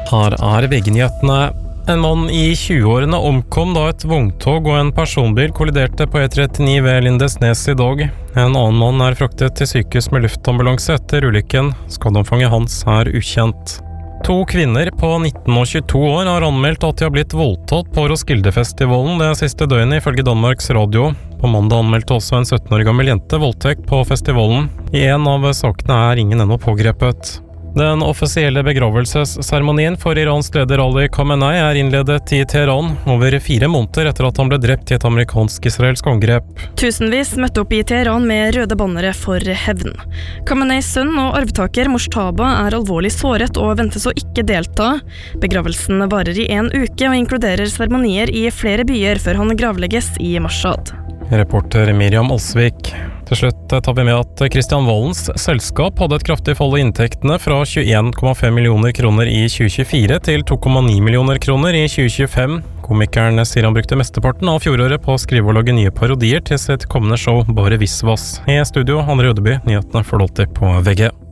Her VG-nyhetene. En mann I 20-årene omkom da et vogntog og en personbil kolliderte på E39 ved Lindesnes I dag. En annen mann fraktet til sykehus med luftambulanse etter ulykken. Skadeomfanget hans ukjent. 2 kvinner på 19 og 22 år har anmeldt at de har blitt voldtatt på Roskildefestivalen det siste døgnet ifølge Danmarks Radio. På mandag anmeldte også en 17 år gammel jente voldtekt på festivalen. I en av sakene ingen ennå pågrepet. Den offisielle begravelsesseremonien for Irans leder Ali Khamenei innledet I Teheran over 4 måneder etter at han ble drept I et amerikansk-israelsk angrep. Tusenvis møtte opp I Teheran med røde bannere for hevn. Khameneis sønn og arvtaker Moshtaba alvorlig såret og ventes å ikke delta. Begravelsen varer I 1 uke og inkluderer seremonier I flere byer før han gravlegges I Mashhad. Reporter Miriam Alsvik. Til slutt tar vi med at Kristian Valens selskap hadde et kraftig fall I inntektene fra 21,5 millioner kroner I 2024 til 2,9 millioner kroner I 2025. Komikeren sier han brukte mesteparten av fjoråret på å skrive og lage nye parodier til sitt kommende show Bare Visvas. I studio, Andre Rødeby, nyhetene får du alltid på VG.